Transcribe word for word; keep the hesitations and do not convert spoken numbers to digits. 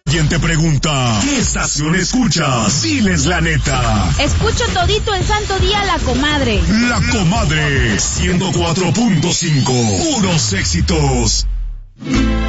Quien te pregunta, ¿qué estación escuchas? Diles la neta. Escucho todito el santo día La Comadre. La Comadre, ciento cuatro punto cinco, puros éxitos.